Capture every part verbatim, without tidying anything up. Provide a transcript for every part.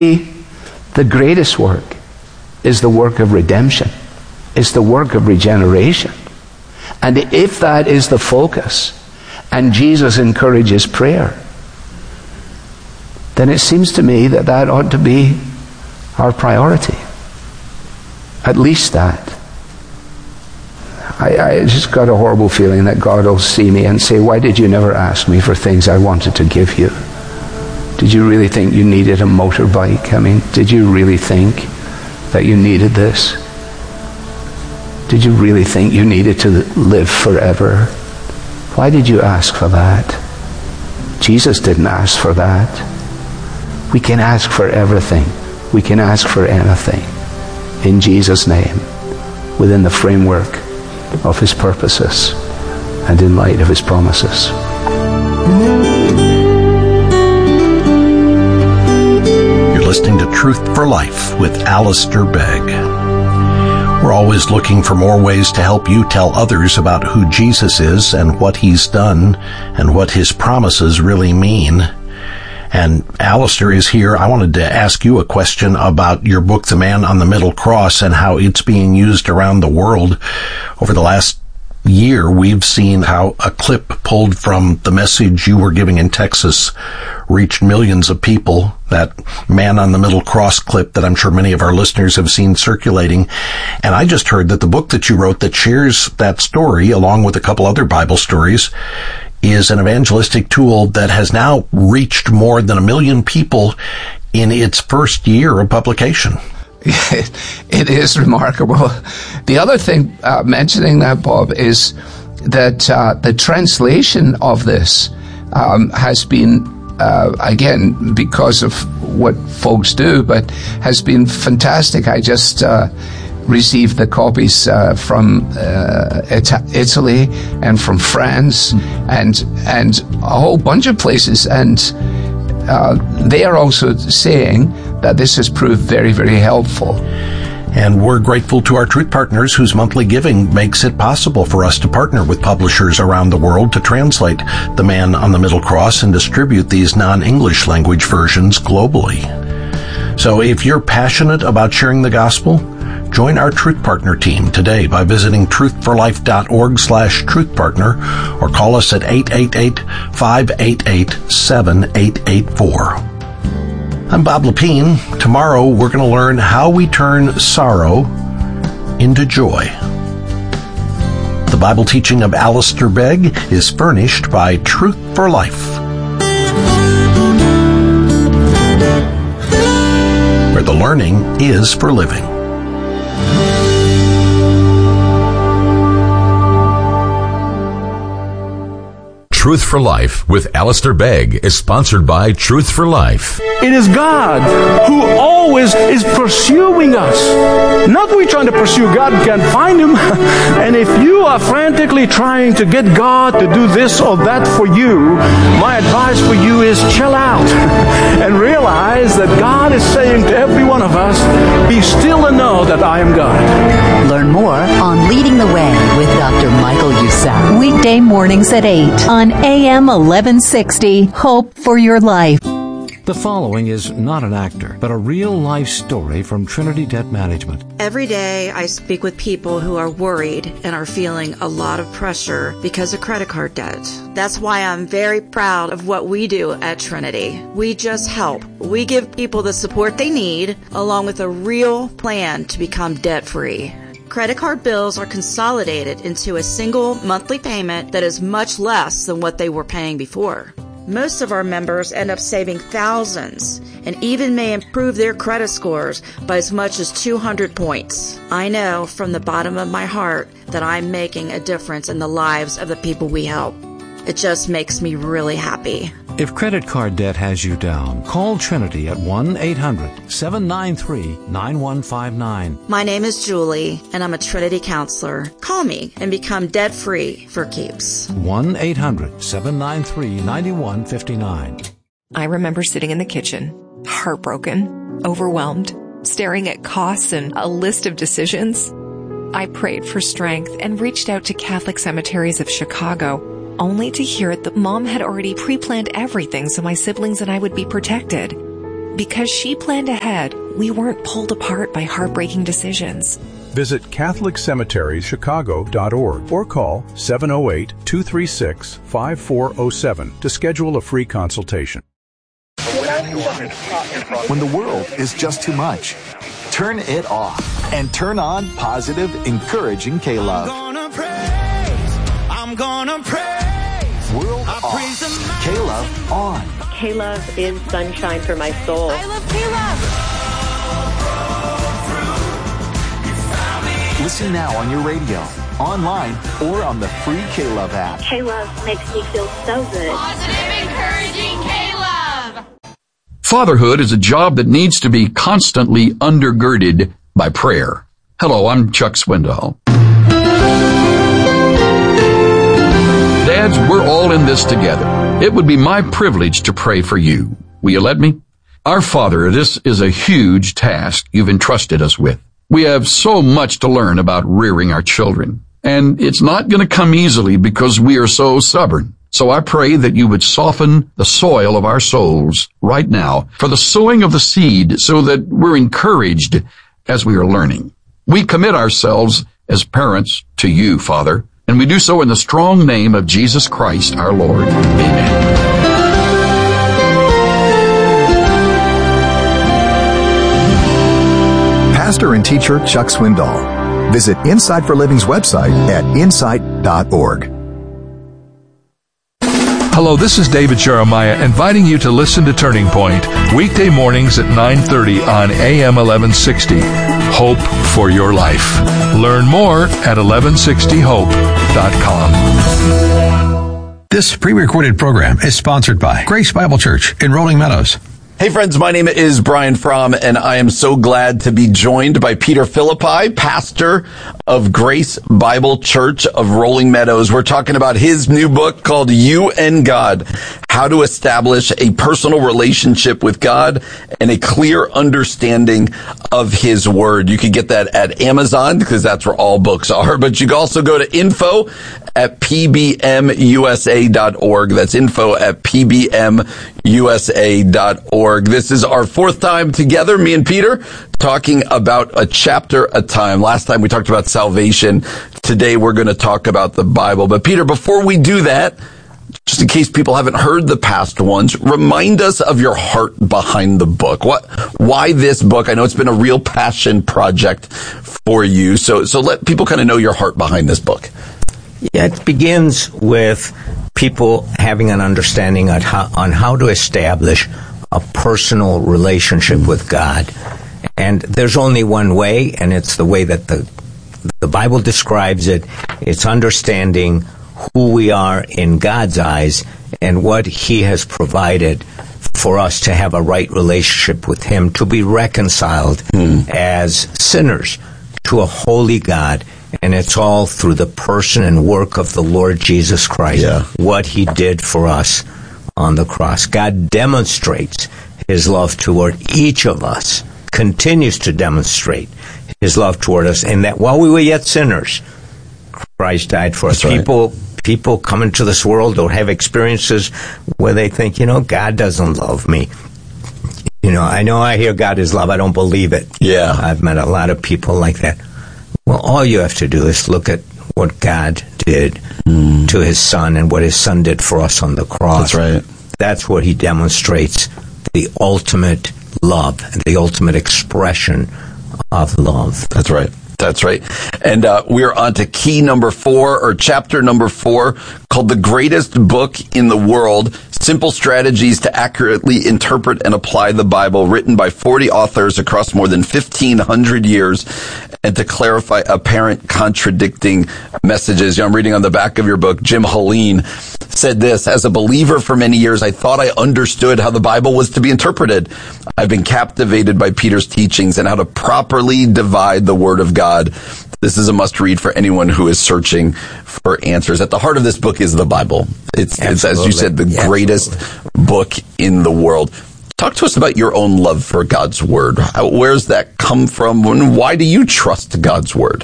The greatest work is the work of redemption. It's the work of regeneration. And if that is the focus, and Jesus encourages prayer, then it seems to me that that ought to be our priority. At least that. I, I just got a horrible feeling that God will see me and say, why did you never ask me for things I wanted to give you? Did you really think you needed a motorbike? I mean, did you really think that you needed this? Did you really think you needed to live forever? Why did you ask for that? Jesus didn't ask for that. We can ask for everything. We can ask for anything in Jesus' name, within the framework of his purposes and in light of his promises. You're listening to Truth for Life with Alistair Begg. We're always looking for more ways to help you tell others about who Jesus is and what he's done and what his promises really mean. And Alistair is here. I wanted to ask you a question about your book, The Man on the Middle Cross, and how it's being used around the world. Over the last year, we've seen how a clip pulled from the message you were giving in Texas reached millions of people. That Man on the Middle Cross clip that I'm sure many of our listeners have seen circulating. And I just heard that the book that you wrote that shares that story, along with a couple other Bible stories, is an evangelistic tool that has now reached more than a million people in its first year of publication. It, it is remarkable. The other thing, uh, mentioning that, Bob, is that uh, the translation of this um, has been, uh, again, because of what folks do, but has been fantastic. I just uh, received the copies uh, from uh, Ita- Italy and from France and and a whole bunch of places, and uh, they are also saying that this has proved very, very helpful. And we're grateful to our Truth Partners whose monthly giving makes it possible for us to partner with publishers around the world to translate The Man on the Middle Cross and distribute these non-English language versions globally. So if you're passionate about sharing the gospel, join our Truth Partner team today by visiting truthforlife.org slash truthpartner or call us at eight eight eight, five eight eight, seven eight eight four. I'm Bob Lepine. Tomorrow we're going to learn how we turn sorrow into joy. The Bible teaching of Alistair Begg is furnished by Truth for Life, where the learning is for living. Truth for Life with Alistair Begg is sponsored by Truth for Life. It is God who always is pursuing us. Not we trying to pursue God and can't find Him. And if you are frantically trying to get God to do this or that for you, my advice for you is chill out and realize that God is saying to every one of us, be still and know that I am God. Learn more on Leading the Way with Doctor Michael Youssef. Weekday mornings at eight on A M eleven sixty. Hope for your life. The following is not an actor, but a real-life story from Trinity Debt Management. Every day I speak with people who are worried and are feeling a lot of pressure because of credit card debt. That's why I'm very proud of what we do at Trinity. We just help. We give people the support they need, along with a real plan to become debt-free. Credit card bills are consolidated into a single monthly payment that is much less than what they were paying before. Most of our members end up saving thousands and even may improve their credit scores by as much as two hundred points. I know from the bottom of my heart that I'm making a difference in the lives of the people we help. It just makes me really happy. If credit card debt has you down, call Trinity at one eight hundred, seven nine three, nine one five nine. My name is Julie, and I'm a Trinity counselor. Call me and become debt-free for keeps. one eight hundred, seven nine three, nine one five nine. I remember sitting in the kitchen, heartbroken, overwhelmed, staring at costs and a list of decisions. I prayed for strength and reached out to Catholic Cemeteries of Chicago, only to hear that Mom had already pre-planned everything so my siblings and I would be protected. Because she planned ahead, we weren't pulled apart by heartbreaking decisions. Visit Catholic Cemeteries Chicago dot org or call seven oh eight, two three six, five four oh seven to schedule a free consultation. When the world is just too much, turn it off and turn on positive, encouraging K-Love. I'm gonna praise, I'm gonna praise. World I off, praise K-Love on. K-Love is sunshine for my soul. I love K-Love. Listen now on your radio, online, or on the free K-Love app. K-Love makes me feel so good. Positive, encouraging K-Love. Fatherhood is a job that needs to be constantly undergirded by prayer. Hello, I'm Chuck Swindoll. Dads, we're all in this together. It would be my privilege to pray for you. Will you let me? Our Father, this is a huge task you've entrusted us with. We have so much to learn about rearing our children, and it's not going to come easily because we are so stubborn. So I pray that you would soften the soil of our souls right now for the sowing of the seed so that we're encouraged as we are learning. We commit ourselves as parents to you, Father, and we do so in the strong name of Jesus Christ, our Lord. Amen. Pastor and teacher Chuck Swindoll. Visit Insight for Living's website at insight dot org. Hello, this is David Jeremiah inviting you to listen to Turning Point weekday mornings at nine thirty on A M eleven sixty. Hope for your life. Learn more at eleven sixty hope dot com. This pre-recorded program is sponsored by Grace Bible Church in Rolling Meadows. Hey friends, my name is Brian Fromm, and I am so glad to be joined by Peter Philippi, pastor of Grace Bible Church of Rolling Meadows. We're talking about his new book called You and God, How to Establish a Personal Relationship with God and a Clear Understanding of His Word. You can get that at Amazon because that's where all books are, but you can also go to info at p b m u s a dot org. That's info at p b m u s a dot org. This is our fourth time together, me and Peter, talking about a chapter a time. Last time we talked about salvation. Today we're going to talk about the Bible. But Peter, before we do that, just in case people haven't heard the past ones, remind us of your heart behind the book. What, why this book? I know it's been a real passion project for you. So, so let people kind of know your heart behind this book. Yeah, it begins with people having an understanding on how, on how to establish a personal relationship with God. And there's only one way, and it's the way that the the Bible describes it. It's understanding who we are in God's eyes and what He has provided for us to have a right relationship with Him, to be reconciled mm. as sinners to a holy God. And it's all through the person and work of the Lord Jesus Christ, yeah. what He did for us on the cross. God demonstrates His love toward each of us, continues to demonstrate His love toward us, and that while we were yet sinners, Christ died for us. Right. People people come into this world or have experiences where they think, you know, God doesn't love me. You know, I know I hear God is love. I don't believe it. Yeah. I've met a lot of people like that. Well, all you have to do is look at what God did mm. to His Son and what His Son did for us on the cross. That's right. That's where He demonstrates the ultimate love, the ultimate expression of love. That's right. That's right. And uh, we're on to key number four, or chapter number four, called The Greatest Book in the World, Simple Strategies to Accurately Interpret and Apply the Bible, written by forty authors across more than fifteen hundred years, and to clarify apparent contradicting messages. You know, I'm reading on the back of your book, Jim Helene said this: as a believer for many years, I thought I understood how the Bible was to be interpreted. I've been captivated by Peter's teachings and how to properly divide the Word of God. This is a must-read for anyone who is searching for answers. At the heart of this book is the Bible. It's, it's as you said, the yeah, greatest absolutely. book in the world. Talk to us about your own love for God's Word. Where's that come from? And why do you trust God's Word?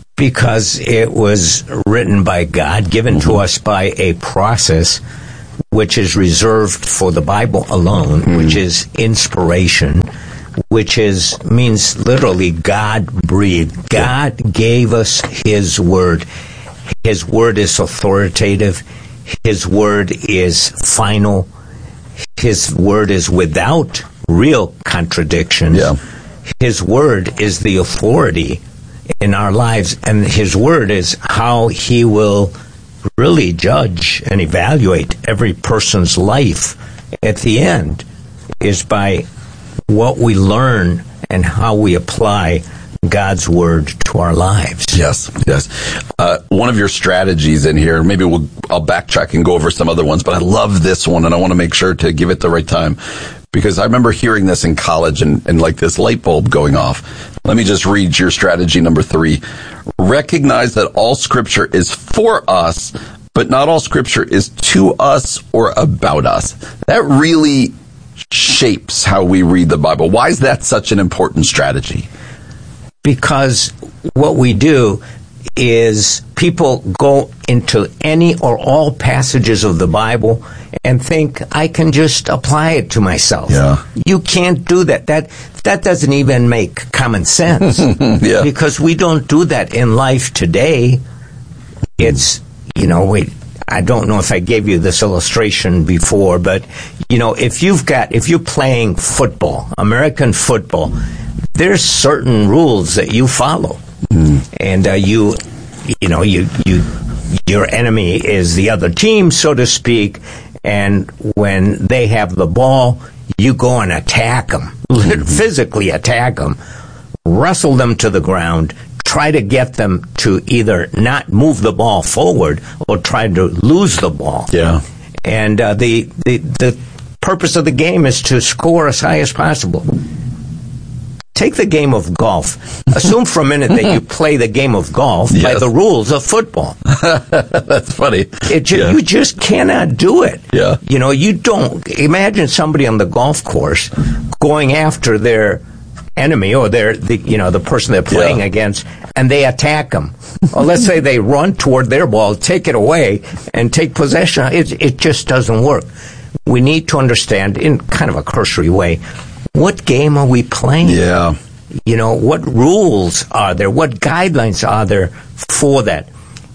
Because it was written by God, given mm-hmm. to us by a process which is reserved for the Bible alone, mm. which is inspiration, which is means literally God breathed. God yeah. gave us His Word. His Word is authoritative. His Word is final. His Word is without real contradictions. Yeah. His Word is the authority in our lives, and His Word is how He will really judge and evaluate every person's life at the end, is by what we learn and how we apply God's Word to our lives. Yes, yes. Uh, one of your strategies in here, maybe we'll, I'll backtrack and go over some other ones, but I love this one, and I want to make sure to give it the right time, because I remember hearing this in college and, and like this light bulb going off. Let me just read your strategy number three. Recognize that all Scripture is for us, but not all Scripture is to us or about us. That really shapes how we read the Bible. Why is that such an important strategy? Because what we do is people go into any or all passages of the Bible and think, I can just apply it to myself. Yeah. You can't do that. That that doesn't even make common sense. Yeah. Because we don't do that in life today. It's, you know, we, I don't know if I gave you this illustration before, but, you know, if you've got, if you're playing football, American football, there's certain rules that you follow. Mm. And uh, you, you know, you, you, your enemy is the other team, so to speak, and when they have the ball, you go and attack them, mm-hmm. physically attack them, wrestle them to the ground, try to get them to either not move the ball forward or try to lose the ball. Yeah. And uh, the, the the purpose of the game is to score as high as possible. Take the game of golf. Assume for a minute that you play the game of golf yes. by the rules of football. That's funny. It ju- yeah. You just cannot do it. Yeah. You know, you don't. Imagine somebody on the golf course going after their enemy or their, the, you know, the person they're playing yeah. against, and they attack them. Or let's say they run toward their ball, take it away, and take possession. It, it just doesn't work. We need to understand, in kind of a cursory way, what game are we playing? Yeah. You know, what rules are there? What guidelines are there for that?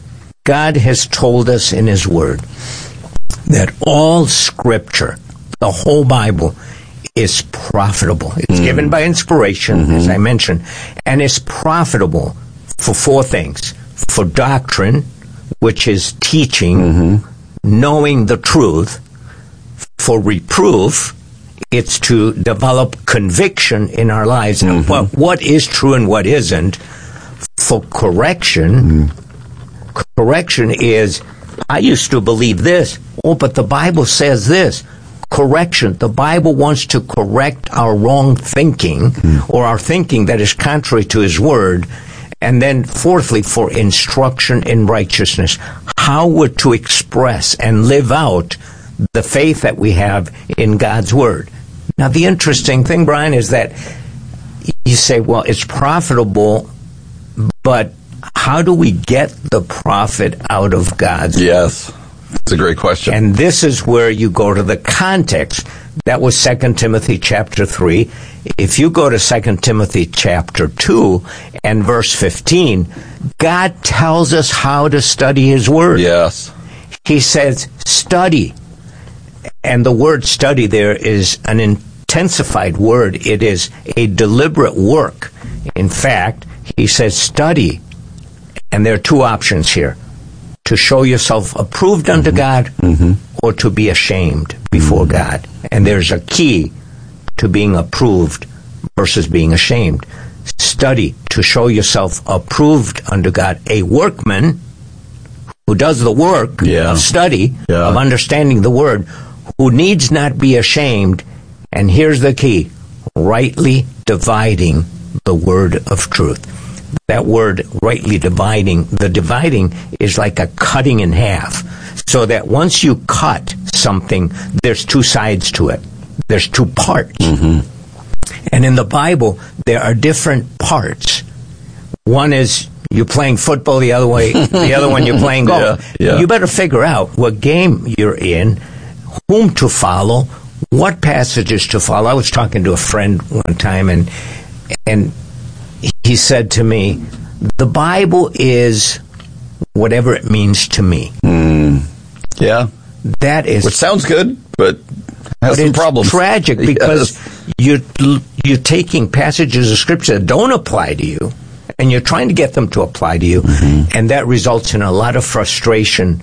God has told us in His Word that all Scripture, the whole Bible, is profitable. It's mm. given by inspiration, mm-hmm. as I mentioned, and is profitable for four things. For doctrine, which is teaching, mm-hmm. knowing the truth. For reproof, it's to develop conviction in our lives mm-hmm. of what, what is true and what isn't. For correction, mm. correction is, I used to believe this, oh, but the Bible says this. Correction, the Bible wants to correct our wrong thinking mm. or our thinking that is contrary to His Word. And then fourthly, for instruction in righteousness, how we're to express and live out the faith that we have in God's Word. Now, the interesting thing, Brian, is that you say, well, it's profitable, but how do we get the profit out of God's Yes, it's a great question. And this is where you go to the context. That was Second Timothy chapter three. If you go to Second Timothy chapter two and verse fifteen, God tells us how to study His Word. Yes. He says, study. And the word study there is an intensified word. It is a deliberate work. In fact, he says study. And there are two options here. To show yourself approved unto mm-hmm. God mm-hmm. or to be ashamed before mm-hmm. God. And there's a key to being approved versus being ashamed. Study to show yourself approved unto God. A workman who does the work yeah. of study, yeah. of understanding the Word, who needs not be ashamed, and here's the key, rightly dividing the word of truth. That word, rightly dividing, the dividing is like a cutting in half, so that once you cut something, there's two sides to it. There's two parts. Mm-hmm. And in the Bible, there are different parts. One is you're playing football, the other way, the other one you're playing golf. Yeah, yeah. You better figure out what game you're in, whom to follow, what passages to follow. I was talking to a friend one time, and and he said to me, the Bible is whatever it means to me. Mm. Yeah. That is... Which sounds good, but has but some it's problems. tragic because Yes. you're, you're taking passages of Scripture that don't apply to you, and you're trying to get them to apply to you, mm-hmm. and that results in a lot of frustration,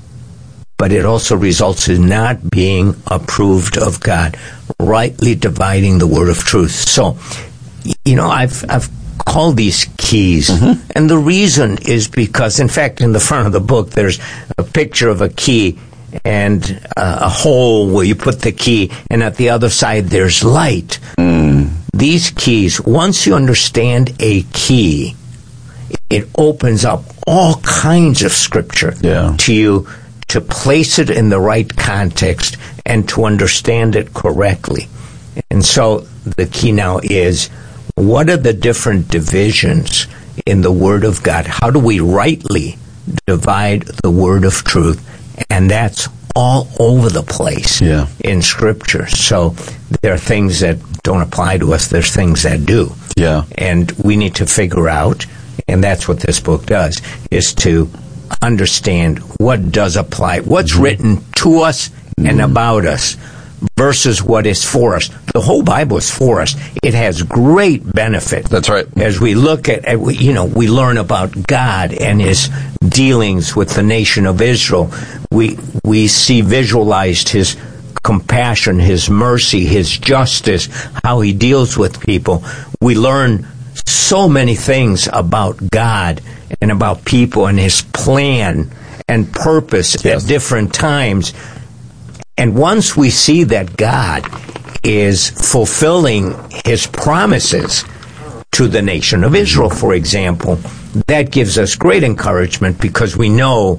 but it also results in not being approved of God, rightly dividing the word of truth. So, you know, I've I've called these keys, mm-hmm. and the reason is because, in fact, in the front of the book, there's a picture of a key and uh, a hole where you put the key, and at the other side there's light. Mm. These keys, once you understand a key, it opens up all kinds of Scripture yeah. to you to place it in the right context and to understand it correctly. And so the key now is, what are the different divisions in the Word of God? How do we rightly divide the Word of truth? And that's all over the place yeah. in Scripture. So there are things that don't apply to us. There's things that do. Yeah. And we need to figure out, and that's what this book does, is to understand what does apply, what's mm-hmm. written to us mm-hmm. and about us versus what is for us. The whole Bible is for us. It has great benefit. That's right. As we look at, at you know, we learn about God and His dealings with the nation of Israel. We we see visualized His compassion, His mercy, His justice, how He deals with people. We learn so many things about God and about people and His plan and purpose yes. at different times. And once we see that God is fulfilling His promises to the nation of Israel, for example, that gives us great encouragement because we know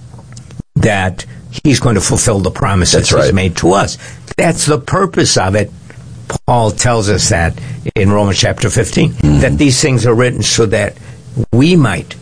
that He's going to fulfill the promises That's right. He's made to us. That's the purpose of it. Paul tells us that in Romans chapter fifteen, mm-hmm. that these things are written so that we might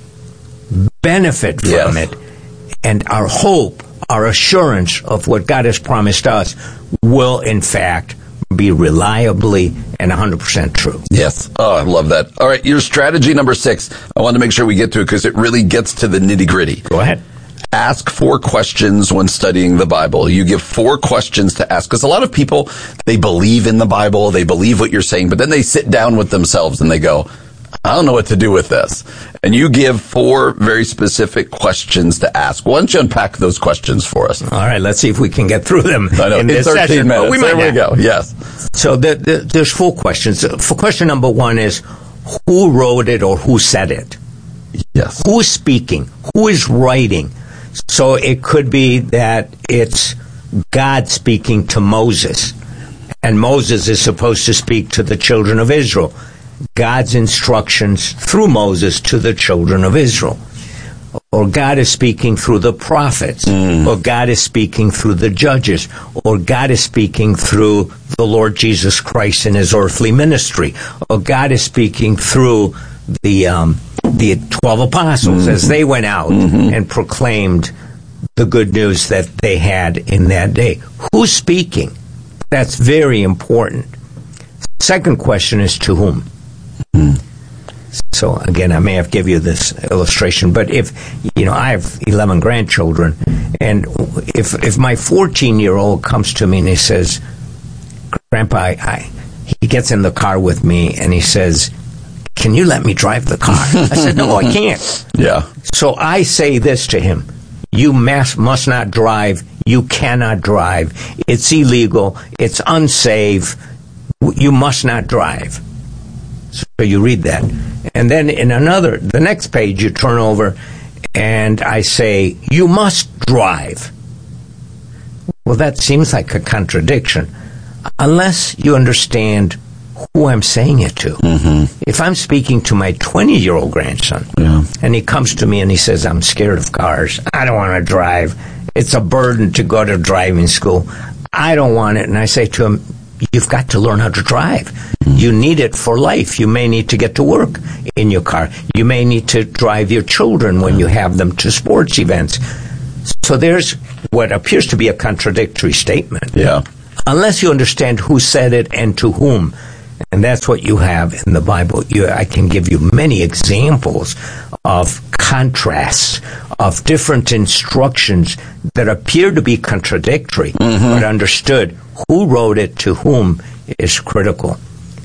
benefit from yes. it, and our hope, our assurance of what God has promised us will, in fact, be reliably and one hundred percent true. Yes. Oh, I love that. All right, your strategy number six. I want to make sure we get to it because it really gets to the nitty-gritty. Go ahead. Ask four questions when studying the Bible. You give four questions to ask. Because a lot of people, they believe in the Bible, they believe what you're saying, but then they sit down with themselves and they go, I don't know what to do with this. And you give four very specific questions to ask. Why don't you unpack those questions for us? All right, let's see if we can get through them I know, in this thirteen session. minutes. We there might we go. Yes. So the, the, there's four questions. For question number one is, who wrote it or who said it? Yes. Who is speaking? Who is writing? So it could be that it's God speaking to Moses, and Moses is supposed to speak to the children of Israel. God's instructions through Moses to the children of Israel. Or God is speaking through the prophets. Mm. Or God is speaking through the judges. Or God is speaking through the Lord Jesus Christ in His earthly ministry. Or God is speaking through the um, the twelve apostles mm-hmm. as they went out mm-hmm. and proclaimed the good news that they had in that day. Who's speaking? That's very important. Second question is to whom? Mm. So again, I may have given you this illustration, but if, you know, I have eleven grandchildren, and if if my fourteen-year-old comes to me and he says, Grandpa, I, I, he gets in the car with me and he says, can you let me drive the car? I said, no, I can't. Yeah. So I say this to him, you must, must not drive, you cannot drive, it's illegal, it's unsafe, you must not drive. So you read that. And then in another, the next page you turn over and I say, you must drive. Well, that seems like a contradiction. Unless you understand who I'm saying it to. Mm-hmm. If I'm speaking to my twenty-year-old grandson, yeah. and he comes to me and he says, I'm scared of cars, I don't want to drive, it's a burden to go to driving school, I don't want it, and I say to him, you've got to learn how to drive. Mm-hmm. You need it for life. You may need to get to work in your car. You may need to drive your children when you have them to sports events. So there's what appears to be a contradictory statement. Yeah. Unless you understand who said it and to whom. And that's what you have in the Bible. You, I can give you many examples of contrasts, of different instructions that appear to be contradictory, mm-hmm. but understood who wrote it to whom is critical.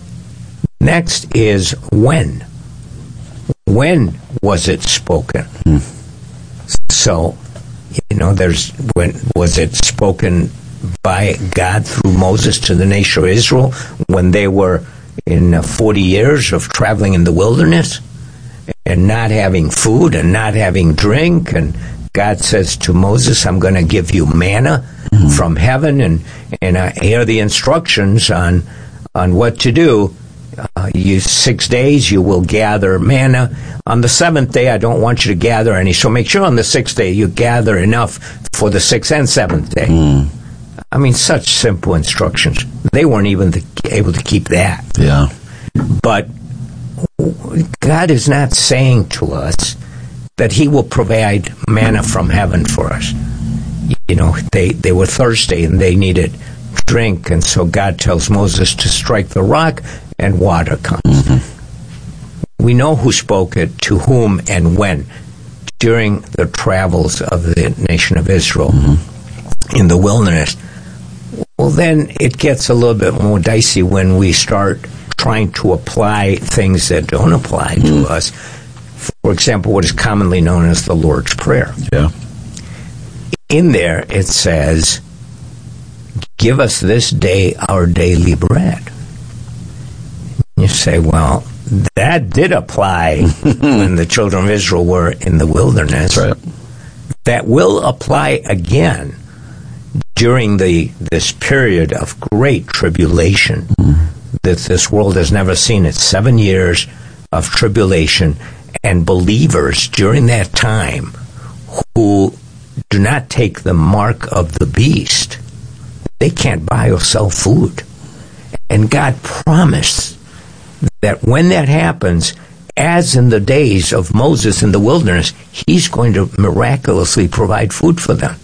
Next is when. When was it spoken? Mm. So, you know, there's when was it spoken by God through Moses to the nation of Israel when they were in uh, forty years of traveling in the wilderness and not having food and not having drink, and God says to Moses, I'm going to give you manna mm-hmm. from heaven, and and uh, here are the instructions on on what to do. Uh, you six days you will gather manna. On the seventh day, I don't want you to gather any. So make sure on the sixth day you gather enough for the sixth and seventh day. Mm. I mean, such simple instructions. They weren't even the, able to keep that. Yeah. But God is not saying to us that He will provide manna from heaven for us. You know, they, they were thirsty and they needed drink, and so God tells Moses to strike the rock and water comes. Mm-hmm. We know who spoke it, to whom, and when during the travels of the nation of Israel mm-hmm. in the wilderness. Well, then it gets a little bit more dicey when we start trying to apply things that don't apply to mm. us. For example, what is commonly known as the Lord's Prayer. Yeah. In there it says, give us this day our daily bread. You say, well, that did apply when the children of Israel were in the wilderness. That's right. That will apply again during the this period of great tribulation mm. that this world has never seen. It's seven years of tribulation, and believers during that time who do not take the mark of the beast, they can't buy or sell food. And God promised that when that happens, as in the days of Moses in the wilderness, He's going to miraculously provide food for them.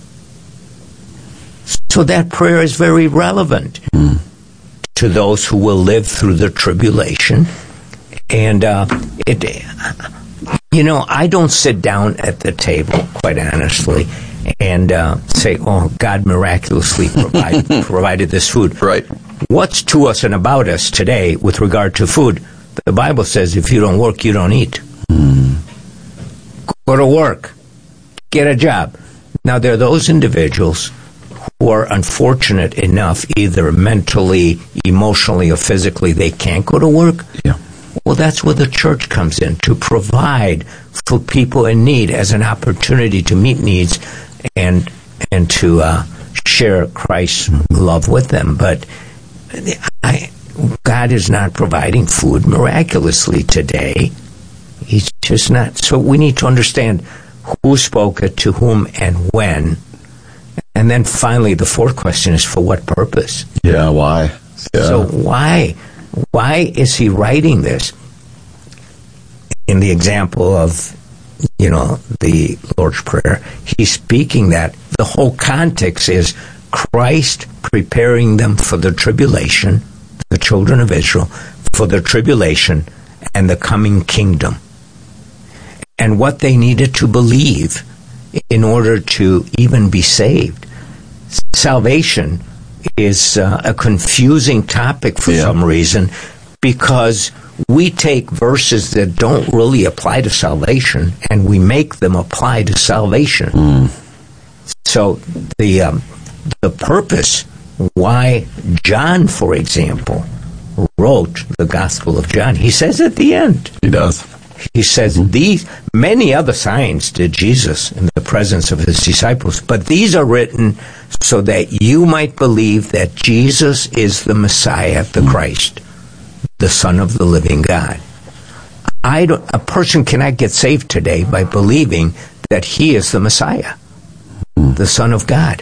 So that prayer is very relevant mm. to those who will live through the tribulation. And, uh, it, you know, I don't sit down at the table, quite honestly, and uh, say, oh, God miraculously provide, provided this food. Right. What's to us and about us today with regard to food? The Bible says if you don't work, you don't eat. Mm. Go to work. Get a job. Now, there are those individuals who are unfortunate enough, either mentally, emotionally, or physically, they can't go to work. Yeah. Well, that's where the church comes in, to provide for people in need as an opportunity to meet needs and and to uh, share Christ's love with them. But I, God is not providing food miraculously today. He's just not. So we need to understand who spoke it, to whom, and when. And then finally, the fourth question is, for what purpose? Yeah, why? Yeah. So why? Why is He writing this? In the example of, you know, the Lord's Prayer, He's speaking that the whole context is Christ preparing them for the tribulation, the children of Israel, for the tribulation and the coming kingdom, and what they needed to believe in order to even be saved. Salvation is uh, a confusing topic for yeah. some reason, because we take verses that don't really apply to salvation and we make them apply to salvation. Mm. So the um, the purpose why John, for example, wrote the Gospel of John, he says at the end. He does. He says, mm-hmm. these many other signs did Jesus in the presence of His disciples, but these are written so that you might believe that Jesus is the Messiah, the mm-hmm. Christ, the Son of the living God. I don't, a person cannot get saved today by believing that he is the Messiah, mm-hmm. the Son of God.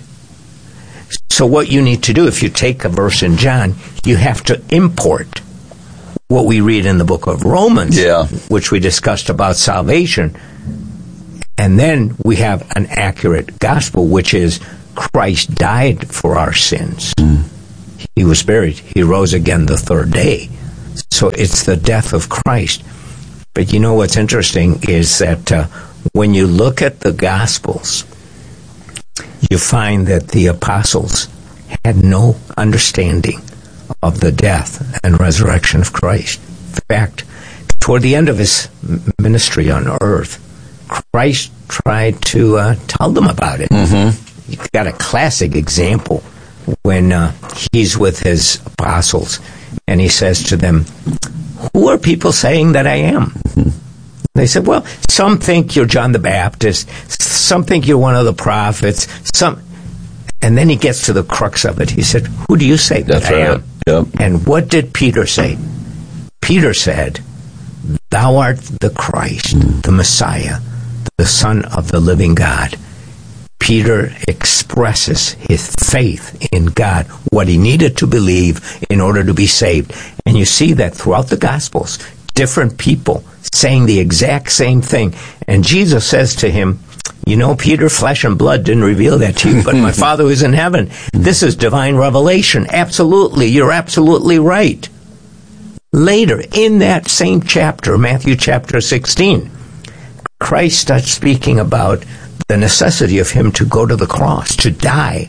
So what you need to do, if you take a verse in John, you have to import what we read in the book of Romans, yeah. which we discussed about salvation, And then we have an accurate gospel, which is Christ died for our sins. Mm. He was buried. He rose again the third day. So it's the death of Christ. But you know what's interesting is that uh, when you look at the Gospels, you find that the apostles had no understanding of the death and resurrection of Christ. In fact, toward the end of his ministry on earth, Christ tried to uh, tell them about it. Mm-hmm. You've got a classic example when uh, he's with his apostles, and he says to them, "Who are people saying that I am?" Mm-hmm. They said, "Well, some think you're John the Baptist, some think you're one of the prophets, some..." And then he gets to the crux of it. He said, "Who do you say that That's I right. am?" Yep. And what did Peter say? Peter said, "Thou art the Christ, mm. the Messiah, the Son of the living God." Peter expresses his faith in God, what he needed to believe in order to be saved. And you see that throughout the Gospels, different people saying the exact same thing. And Jesus says to him, "You know, Peter, flesh and blood didn't reveal that to you, but my Father who's in heaven. This is divine revelation. Absolutely, you're absolutely right." Later, in that same chapter, Matthew chapter sixteen, Christ starts speaking about the necessity of him to go to the cross, to die.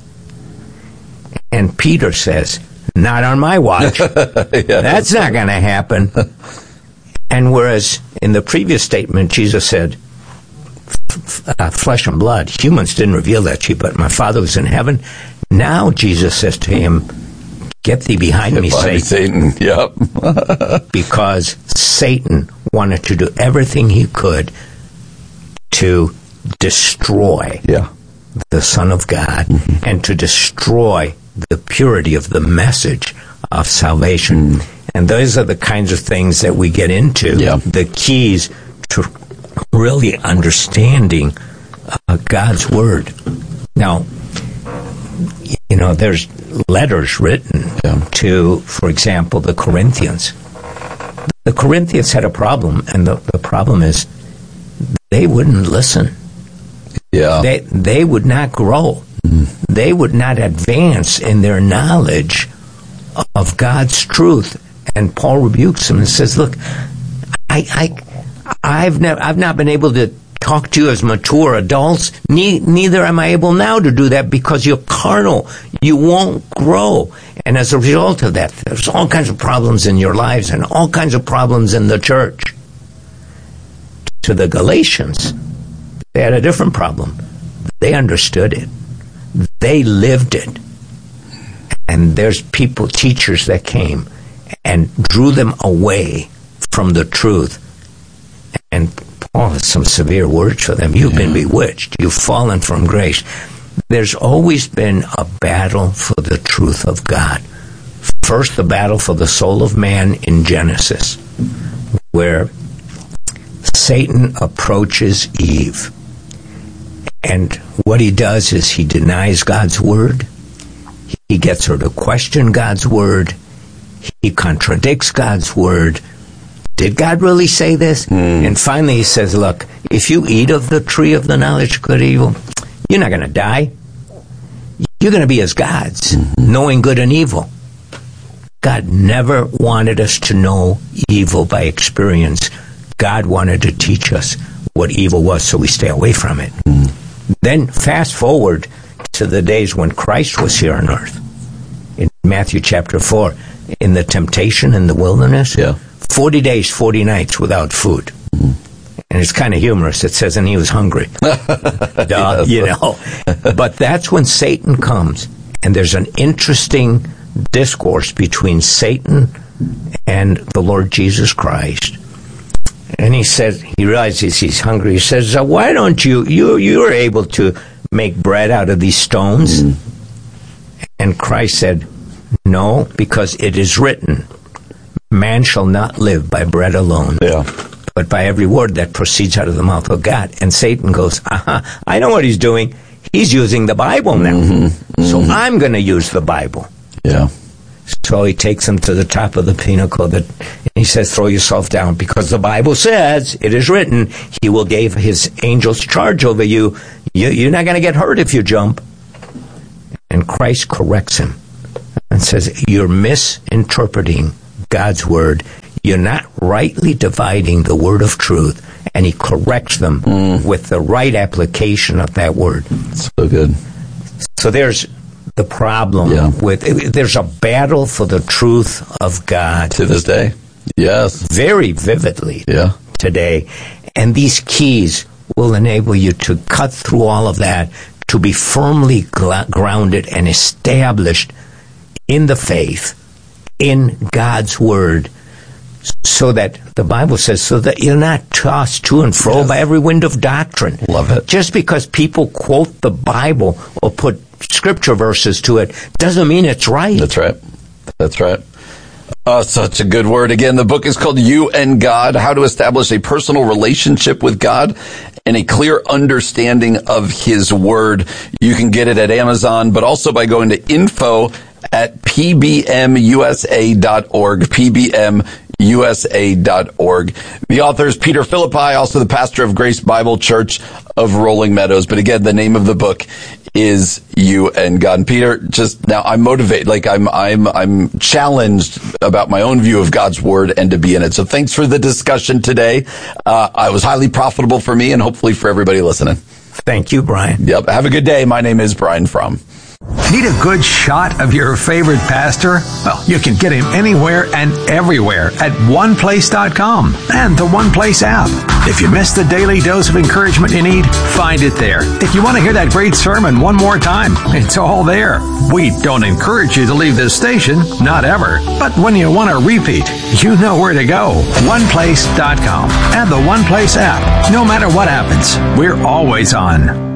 And Peter says, "Not on my watch." Yeah. That's not going to happen. And whereas in the previous statement, Jesus said, Uh, flesh and blood, humans didn't reveal that to you, but my Father who's in heaven. Now Jesus says to him, "Get thee behind Get me, behind Satan." Satan. Yep. Because Satan wanted to do everything he could to destroy yeah. the Son of God, mm-hmm. and to destroy the purity of the message of salvation. Mm. And those are the kinds of things that we get into, yeah. the keys to really understanding uh, God's Word. Now, you know, there's letters written yeah. to, for example, the Corinthians. The Corinthians had a problem, and the, the problem is they wouldn't listen. Yeah. They, they would not grow. Mm. They would not advance in their knowledge of God's truth. And Paul rebukes them and says, "Look, I... I I've never, I've not been able to talk to you as mature adults. Ne- neither am I able now to do that because you're carnal. You won't grow. And as a result of that, there's all kinds of problems in your lives and all kinds of problems in the church." To the Galatians, they had a different problem. They understood it. They lived it. And there's people, teachers that came and drew them away from the truth. And Paul has some severe words for them. You've yeah. been bewitched. You've fallen from grace. There's always been a battle for the truth of God. First, the battle for the soul of man in Genesis, where Satan approaches Eve. And what he does is he denies God's word. He gets her to question God's word. He contradicts God's word. Did God really say this? Mm. And finally he says, "Look, if you eat of the tree of the knowledge of good and evil, you're not going to die. You're going to be as gods, mm-hmm. knowing good and evil." God never wanted us to know evil by experience. God wanted to teach us what evil was so we stay away from it. Mm. Then fast forward to the days when Christ was here on earth. In Matthew chapter four, in the temptation in the wilderness, yeah. forty days, forty nights without food. Mm. And it's kind of humorous. It says, and he was hungry. Duh, yes. You know. But that's when Satan comes. And there's an interesting discourse between Satan and the Lord Jesus Christ. And he says, he realizes he's hungry. He says, why don't you, you, you're able to make bread out of these stones? Mm. And Christ said, no, because it is written, man shall not live by bread alone, yeah. but by every word that proceeds out of the mouth of God. And Satan goes, aha, I know what he's doing. He's using the Bible now. Mm-hmm. Mm-hmm. So I'm going to use the Bible. Yeah. So he takes him to the top of the pinnacle that, and he says, throw yourself down, because the Bible says, it is written, he will give his angels charge over you. you you're not going to get hurt if you jump. And Christ corrects him and says, you're misinterpreting God's word. You're not rightly dividing the word of truth. And he corrects them mm. with the right application of that word. So good. So there's the problem yeah. with, there's a battle for the truth of God. To this day. Yes. Very vividly yeah. today. And these keys will enable you to cut through all of that, to be firmly gl- grounded and established in the faith, in God's word, so that the Bible says, so that you're not tossed to and fro yes. by every wind of doctrine. Love it. Just because people quote the Bible or put scripture verses to it doesn't mean it's right. That's right. That's right. Oh, such a good word. Again, the book is called You and God, How to Establish a Personal Relationship with God and a Clear Understanding of His Word. You can get it at Amazon, but also by going to info at p b m u s a dot org, p b m u s a dot org. The author is Peter Philippi, also the pastor of Grace Bible Church of Rolling Meadows. But again, the name of the book is You and God. And Peter, just now I'm motivated, like I'm, I'm, I'm challenged about my own view of God's word and to be in it. So thanks for the discussion today. Uh, it was highly profitable for me and hopefully for everybody listening. Thank you, Brian. Yep. Have a good day. My name is Brian Fromm. Need a good shot of your favorite pastor? Well, you can get him anywhere and everywhere at one place dot com and the One Place app. If you missed the daily dose of encouragement you need, find it there. If you want to hear that great sermon one more time, it's all there. We don't encourage you to leave this station, not ever. But when you want to repeat, you know where to go. one place dot com and the One Place app. No matter what happens, we're always on.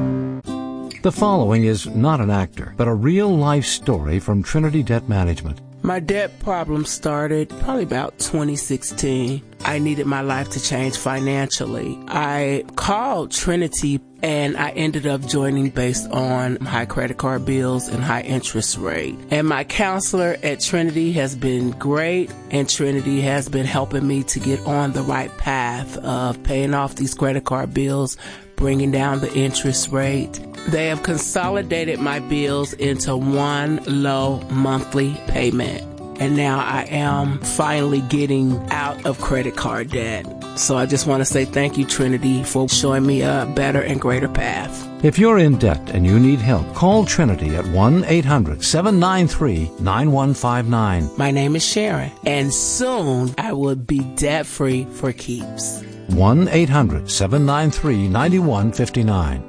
The following is not an actor, but a real-life story from Trinity Debt Management. My debt problem started probably about twenty sixteen. I needed my life to change financially. I called Trinity and I ended up joining based on high credit card bills and high interest rate. And my counselor at Trinity has been great, and Trinity has been helping me to get on the right path of paying off these credit card bills, bringing down the interest rate. They have consolidated my bills into one low monthly payment. And now I am finally getting out of credit card debt. So I just want to say thank you, Trinity, for showing me a better and greater path. If you're in debt and you need help, call Trinity at one eight hundred seven nine three nine one five nine. My name is Sharon, and soon I will be debt-free for keeps. one eight hundred seven nine three nine one five nine.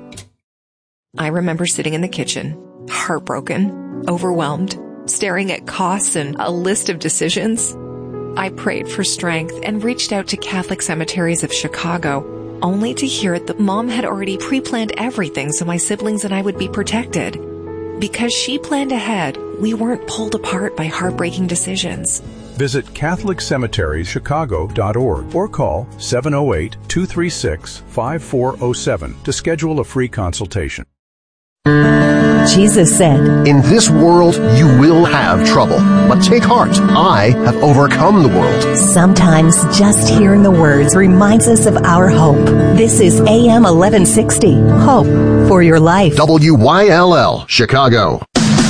I remember sitting in the kitchen, heartbroken, overwhelmed, staring at costs and a list of decisions. I prayed for strength and reached out to Catholic Cemeteries of Chicago, only to hear that Mom had already pre-planned everything so my siblings and I would be protected. Because she planned ahead, we weren't pulled apart by heartbreaking decisions. Visit catholic cemeteries chicago dot org or call seven oh eight, two three six, five four oh seven to schedule a free consultation. Jesus said, "In this world you will have trouble, but take heart, I have overcome the world." Sometimes just hearing the words reminds us of our hope. This is A M eleven sixty, Hope for Your Life. W Y L L, Chicago.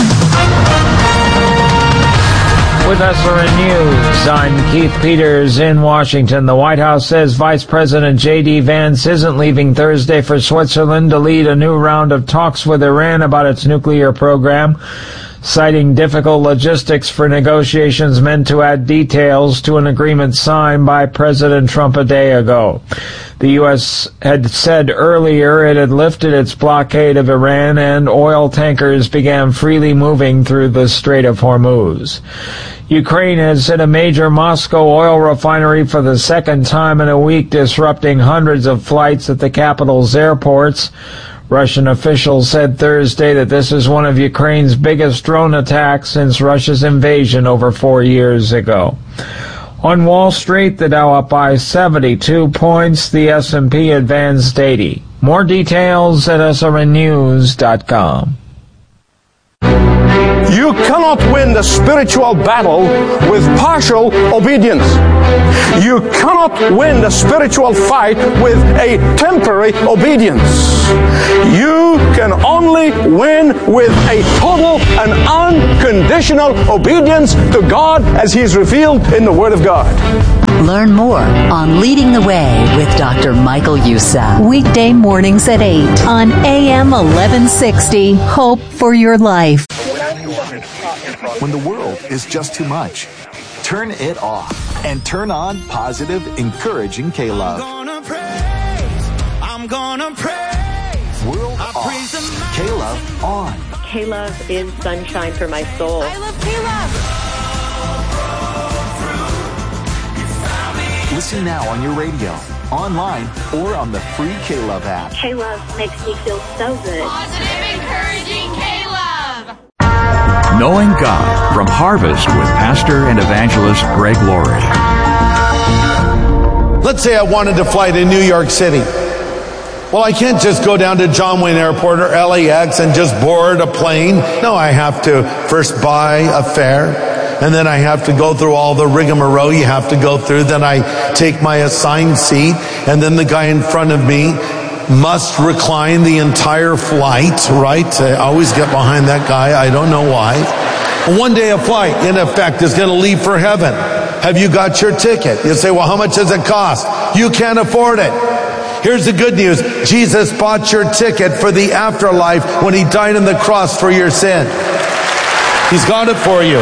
With S R N News, I'm Keith Peters in Washington. The White House says Vice President J D. Vance isn't leaving Thursday for Switzerland to lead a new round of talks with Iran about its nuclear program, citing difficult logistics for negotiations meant to add details to an agreement signed by President Trump a day ago. The U S had said earlier it had lifted its blockade of Iran and oil tankers began freely moving through the Strait of Hormuz. Ukraine has hit a major Moscow oil refinery for the second time in a week, disrupting hundreds of flights at the capital's airports. Russian officials said Thursday that this is one of Ukraine's biggest drone attacks since Russia's invasion over four years ago. On Wall Street, the Dow up by seventy-two points, the S and P advanced eighty. More details at S R N news dot com. You cannot win the spiritual battle with partial obedience. You cannot win the spiritual fight with a temporary obedience. You can only win with a total and unconditional obedience to God as He is revealed in the Word of God. Learn more on Leading the Way with Doctor Michael Youssef. Weekday mornings at eight on A M eleven sixty. Hope for your life. When the world is just too much, turn it off and turn on positive, encouraging K-Love. I'm gonna praise. I'm gonna praise. World I off. praise the K-Love on. K-Love is sunshine for my soul. I love K-Love. Listen now on your radio, online, or on the free K-Love app. K-Love makes me feel so good. Positive, encouraging K-Love. Knowing God from Harvest with Pastor and Evangelist Greg Laurie. Let's say I wanted to fly to New York City. Well, I can't just go down to John Wayne Airport or L A X and just board a plane. No, I have to first buy a fare. And then I have to go through all the rigmarole you have to go through. Then I take my assigned seat. And then the guy in front of me must recline the entire flight, right? I always get behind that guy. I don't know why. One day a flight, in effect, is going to leave for heaven. Have you got your ticket? You say, well, how much does it cost? You can't afford it. Here's the good news. Jesus bought your ticket for the afterlife when He died on the cross for your sin. He's got it for you.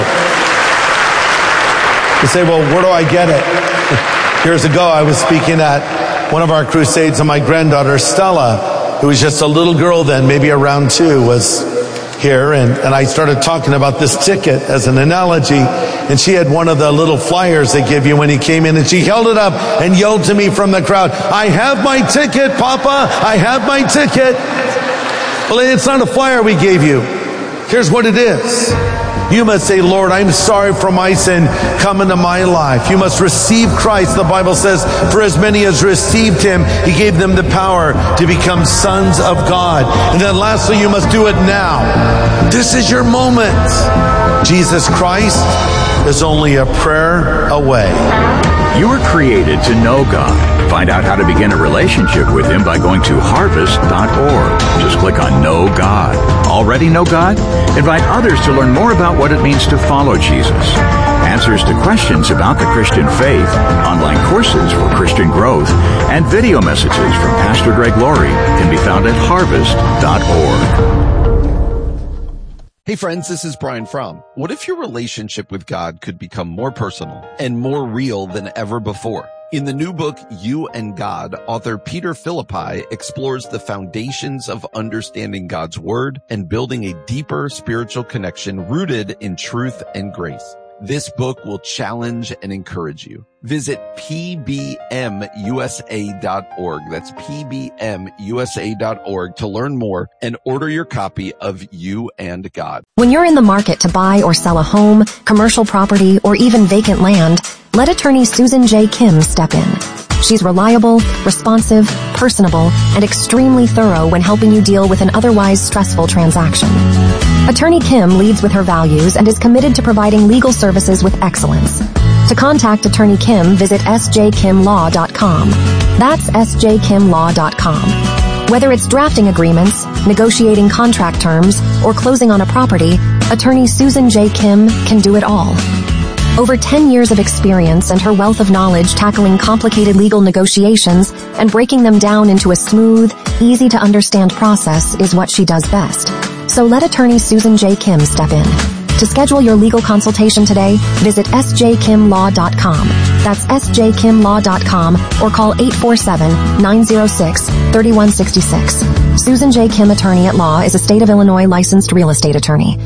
You say, well, where do I get it? Years ago, I was speaking at one of our crusades, and my granddaughter, Stella, who was just a little girl then, maybe around two, was here. And, and I started talking about this ticket as an analogy. And she had one of the little flyers they give you when you came in. And she held it up and yelled to me from the crowd, I have my ticket, Papa. I have my ticket. Well, it's not a flyer we gave you. Here's what it is. You must say, Lord, I'm sorry for my sin. Come into my life. You must receive Christ. The Bible says, for as many as received Him, He gave them the power to become sons of God. And then lastly, you must do it now. This is your moment. Jesus Christ is only a prayer away. You were created to know God. Find out how to begin a relationship with Him by going to harvest dot org. Just click on Know God. Already know God? Invite others to learn more about what it means to follow Jesus. Answers to questions about the Christian faith, online courses for Christian growth, and video messages from Pastor Greg Laurie can be found at harvest dot org. Hey friends, this is Brian Fromm. What if your relationship with God could become more personal and more real than ever before? In the new book, You and God, author Peter Philippi explores the foundations of understanding God's Word and building a deeper spiritual connection rooted in truth and grace. This book will challenge and encourage you. Visit P B M U S A dot org. That's P B M U S A dot org to learn more and order your copy of You and God. When you're in the market to buy or sell a home, commercial property, or even vacant land, let attorney Susan J. Kim step in. She's reliable, responsive, personable, and extremely thorough when helping you deal with an otherwise stressful transaction. Attorney Kim leads with her values and is committed to providing legal services with excellence. To contact Attorney Kim, visit S J Kim Law dot com. That's S J Kim Law dot com. Whether it's drafting agreements, negotiating contract terms, or closing on a property, Attorney Susan J. Kim can do it all. Over ten years of experience and her wealth of knowledge tackling complicated legal negotiations and breaking them down into a smooth, easy-to-understand process is what she does best. So let attorney Susan J. Kim step in. To schedule your legal consultation today, visit S J Kim Law dot com. That's S J Kim Law dot com or call eight four seven, nine zero six, three one six six. Susan J. Kim Attorney at Law is a state of Illinois licensed real estate attorney.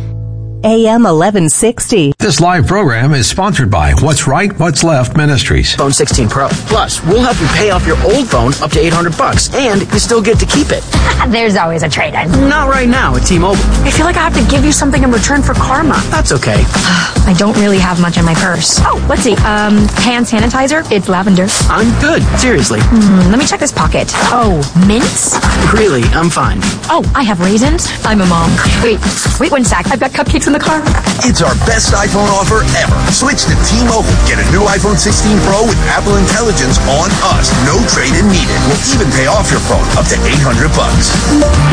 A M eleven sixty. This live program is sponsored by What's Right, What's Left Ministries. Phone sixteen Pro. Plus, we'll help you pay off your old phone up to eight hundred bucks, and you still get to keep it. There's always a trade-in. Not right now at T-Mobile. I feel like I have to give you something in return for karma. That's okay. I don't really have much in my purse. Oh, let's see. Um, hand sanitizer. It's lavender. I'm good. Seriously. Mm, let me check this pocket. Oh, mints? Really, I'm fine. Oh, I have raisins. I'm a mom. Wait, wait one sec. I've got cupcakes in the car? It's our best iPhone offer ever. Switch to T-Mobile. Get a new iPhone sixteen Pro with Apple Intelligence on us. No trade-in needed. We'll even pay off your phone up to eight hundred bucks.